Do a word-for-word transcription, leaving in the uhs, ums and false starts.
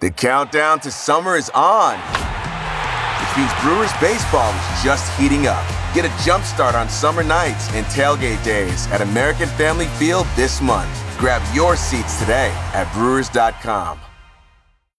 The countdown to summer is on, which means Brewers baseball is just heating up. Get a jump start on summer nights and tailgate days at American Family Field this month. Grab your seats today at brewers dot com.